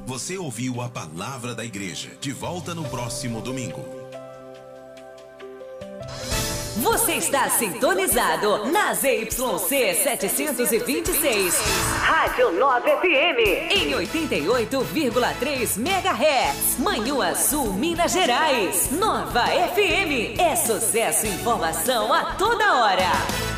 Você ouviu a palavra da igreja. De volta no próximo domingo. Você está sintonizado na ZYC 726, Rádio 9 FM, em 88,3 MHz, Manhuaçu, Minas Gerais. Nova FM é sucesso e informação a toda hora.